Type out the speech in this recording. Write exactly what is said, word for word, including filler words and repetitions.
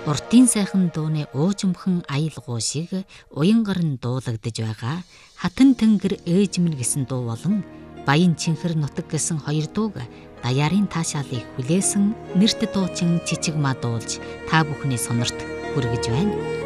Уртын сайхан дууны уужимхан аялгуу шиг уянгарын дуулагдж байгаа хатан тэнгэр ээж минь гэсэн дуу болон баян чихэр нутаг гэсэн хоёр дууг даяарын таашаалыг хүлээсэн нэрт дуучин Чичиг маа дуулж та бүхний сонорт хүргэж байна.